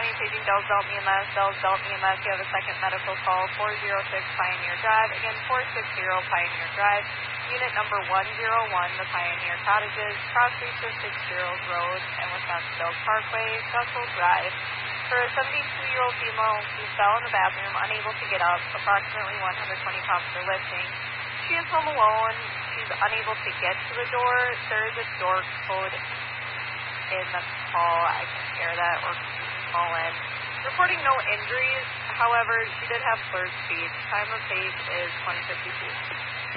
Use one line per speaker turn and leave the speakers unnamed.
paging Dells Delta EMS. Dells Delta EMS, you have a second medical call, 406 Pioneer Drive. Again, 460 Pioneer Drive. Unit number 101, the Pioneer Cottages, Cross Reach 60 Road, and Wisconsin Dells Parkway, Russell Drive. For a 72-year-old female who fell in the bathroom, unable to get up, approximately 120 pounds for lifting. She is home alone. She's unable to get to the door. There is a door code in the call. I can share that, or you can call in. Reporting no injuries. However, she did have slurred speech. Time of page is 20:52.